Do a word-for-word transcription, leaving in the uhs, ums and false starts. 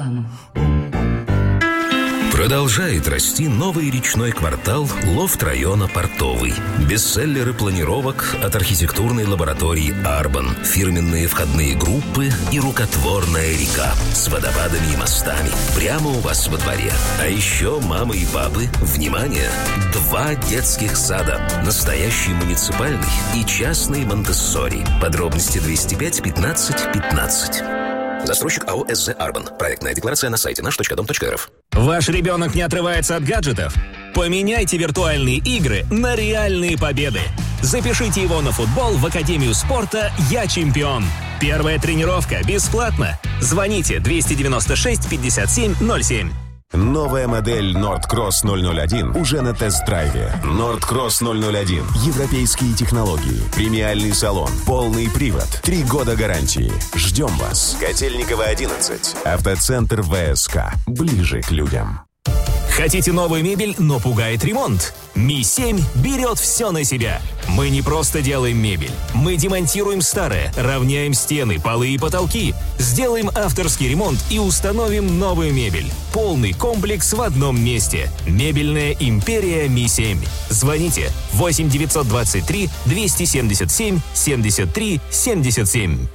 М. Продолжает расти новый речной квартал лофт-района Портовый. Бестселлеры планировок от архитектурной лаборатории «Арбан», фирменные входные группы и рукотворная река с водопадами и мостами прямо у вас во дворе. А еще мамы и папы, внимание, два детских сада, настоящий муниципальный и частный Монтессори. Подробности двести пять пятнадцать пятнадцать. Застройщик АО «СЗ Арбан». Проектная декларация на сайте наш точка дом точка эр эф. Ваш ребенок не отрывается от гаджетов? Поменяйте виртуальные игры на реальные победы. Запишите его на футбол в Академию спорта «Я чемпион». Первая тренировка бесплатно. Звоните двести девяносто шесть пятьдесят семь ноль семь. Новая модель Nord Cross ноль ноль один уже на тест-драйве. Nord Cross ноль ноль один. Европейские технологии, премиальный салон, полный привод, три года гарантии. Ждем вас. Котельниково одиннадцать. Автоцентр ВСК. Ближе к людям. Хотите новую мебель, но пугает ремонт? Ми семь берет все на себя. Мы не просто делаем мебель. Мы демонтируем старое, равняем стены, полы и потолки. Сделаем авторский ремонт и установим новую мебель. Полный комплекс в одном месте. Мебельная империя Ми семь. Звоните восемь девятьсот двадцать три двести семьдесят семь семьдесят три семьдесят семь.